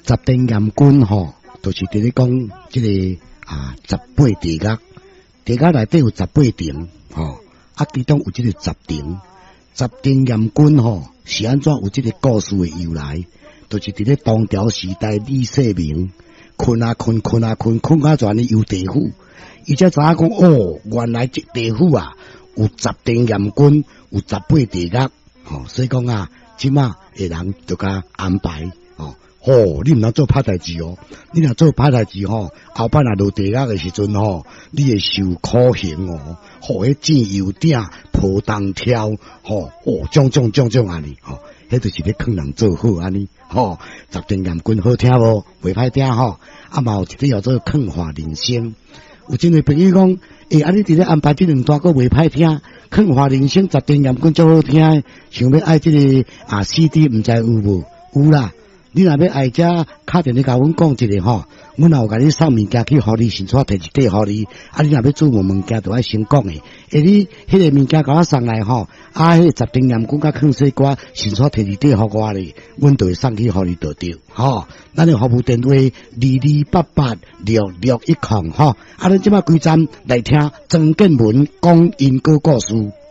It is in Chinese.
十殿阎君吼，就是伫咧讲即个18地狱，地狱内底有18殿吼，其中有即个10殿。十殿阎君吼是安怎有即个故事的由来？就是伫咧唐朝时代，李世民困啊困啊全咧游地府，伊才知影讲哦，原来这地府有10殿阎君，有18地狱吼，所以讲即马的人就甲安排你毋通做歹代志哦，你若做歹代志后摆若落地狱的时阵你会受苦刑哦，迄箭油鼎破当挑种安尼迄就是咧劝人做好安尼十殿阎君好听无？袂歹听嘛有一个叫做劝化人生。有真个朋友讲，你伫咧安排这两段个袂歹听，劝化人生十殿阎君足好听的，想要爱这个CD 毋知有无？有啦。你若要爱遮敲电话甲阮讲一个阮也有甲你送物件去互你，先带摕一块互你。你若要注文物件，就爱先讲诶。你迄个物件甲我送来迄个10殿阎君甲劝世歌，先带摕一块互我咧，阮就会送去互你就对。咱的服务电话22886610你即马规站来听曾建文讲因果故事。